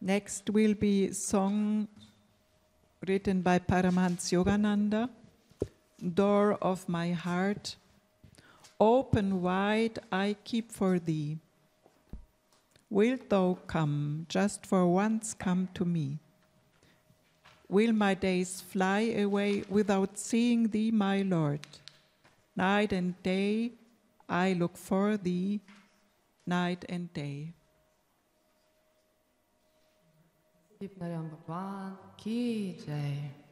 Next will be a song written by Paramahansa Yogananda, Door of my heart, open wide I keep for thee. Wilt thou come, just for once come to me? Will my days fly away without seeing thee, my Lord? Night and day I look for thee, night and day. Narayan Bhagwan ki jai.